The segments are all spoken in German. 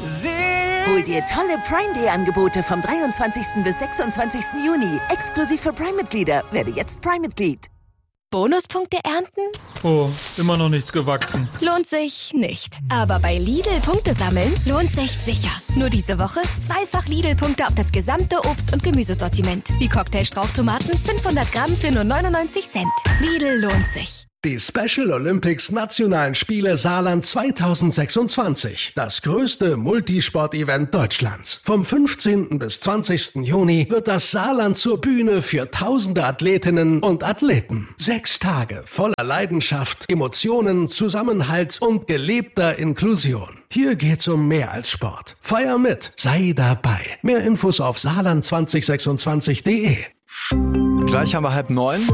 Hol dir tolle Prime Day Angebote vom 23. bis 26. Juni. Exklusiv für Prime-Mitglieder. Werde jetzt Prime-Mitglied. Bonuspunkte ernten? Oh, immer noch nichts gewachsen. Lohnt sich nicht. Aber bei Lidl Punkte sammeln lohnt sich sicher. Nur diese Woche zweifach Lidl-Punkte auf das gesamte Obst- und Gemüsesortiment. Wie Cocktailstrauchtomaten 500 Gramm für nur 99 Cent. Lidl lohnt sich. Die Special Olympics Nationalen Spiele Saarland 2026. Das größte Multisport-Event Deutschlands. Vom 15. bis 20. Juni wird das Saarland zur Bühne für tausende Athletinnen und Athleten. 6 Tage voller Leidenschaft, Emotionen, Zusammenhalt und gelebter Inklusion. Hier geht's um mehr als Sport. Feier mit, sei dabei. Mehr Infos auf saarland2026.de. Gleich haben wir 8:30.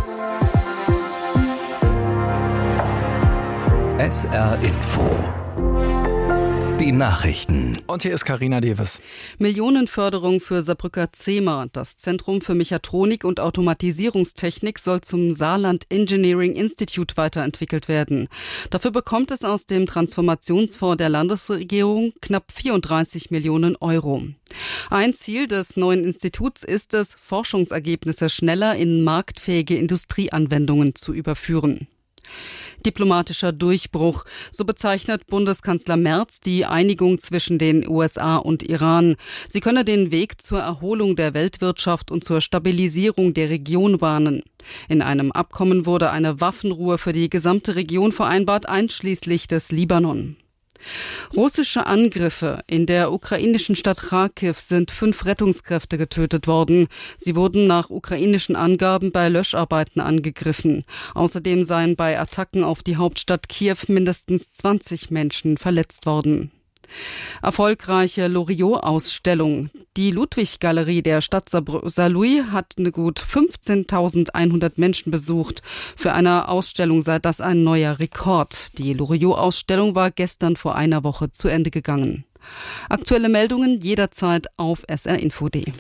SR Info. Die Nachrichten. Und hier ist Carina Deves. Millionenförderung für Saarbrücker CEMA. Das Zentrum für Mechatronik und Automatisierungstechnik soll zum Saarland Engineering Institute weiterentwickelt werden. Dafür bekommt es aus dem Transformationsfonds der Landesregierung knapp 34 Millionen Euro. Ein Ziel des neuen Instituts ist es, Forschungsergebnisse schneller in marktfähige Industrieanwendungen zu überführen. Diplomatischer Durchbruch. So bezeichnet Bundeskanzler Merz die Einigung zwischen den USA und Iran. Sie könne den Weg zur Erholung der Weltwirtschaft und zur Stabilisierung der Region bahnen. In einem Abkommen wurde eine Waffenruhe für die gesamte Region vereinbart, einschließlich des Libanon. Russische Angriffe. In der ukrainischen Stadt Charkiw sind 5 Rettungskräfte getötet worden. Sie wurden nach ukrainischen Angaben bei Löscharbeiten angegriffen. Außerdem seien bei Attacken auf die Hauptstadt Kiew mindestens 20 Menschen verletzt worden. Erfolgreiche Loriot-Ausstellung. Die Ludwig-Galerie der Stadt Saarlouis hat gut 15.100 Menschen besucht. Für eine Ausstellung sei das ein neuer Rekord. Die Loriot-Ausstellung war gestern vor einer Woche zu Ende gegangen. Aktuelle Meldungen jederzeit auf srinfo.de.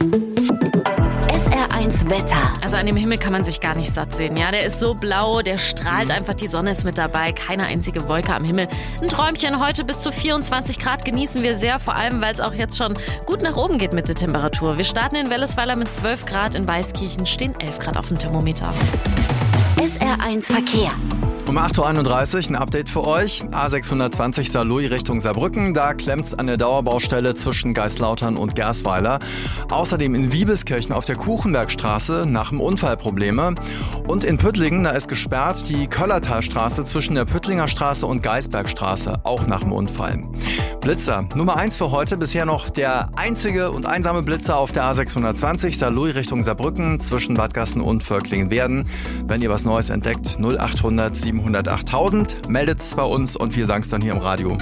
SR1 Wetter. Also an dem Himmel kann man sich gar nicht satt sehen. Ja, der ist so blau, der strahlt einfach, die Sonne ist mit dabei, keine einzige Wolke am Himmel. Ein Träumchen heute, bis zu 24 Grad genießen wir sehr, vor allem, weil es auch jetzt schon gut nach oben geht mit der Temperatur. Wir starten in Wellesweiler mit 12 Grad, in Weißkirchen stehen 11 Grad auf dem Thermometer. SR1 Verkehr. Um 8:31 Uhr ein Update für euch. A620 Saarlouis Richtung Saarbrücken. Da klemmt's an der Dauerbaustelle zwischen Geislautern und Gersweiler. Außerdem in Wiebelskirchen auf der Kuchenbergstraße nach dem Unfall Probleme. Und in Püttlingen, da ist gesperrt die Köllertalstraße zwischen der Püttlinger Straße und Geisbergstraße, auch nach dem Unfall. Blitzer. Nummer 1 für heute. Bisher noch der einzige und einsame Blitzer auf der A620 Saarlouis Richtung Saarbrücken zwischen Wadgassen und Völklingen-Werden. Wenn ihr was Neues entdeckt, 0800 700 8000. Meldet's bei uns und wir sagen's dann hier im Radio.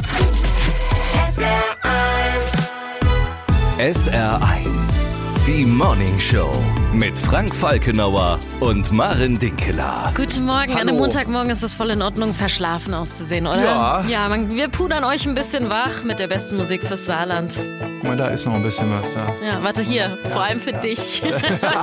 SR1. Die Morning Show mit Frank Falkenauer und Maren Dinkeler. Guten Morgen. Hallo. An einem Montagmorgen ist es voll in Ordnung, verschlafen auszusehen, oder? Ja. Ja, wir pudern euch ein bisschen wach mit der besten Musik fürs Saarland. Guck mal, da ist noch ein bisschen was da. Ja, warte hier, vor allem für dich.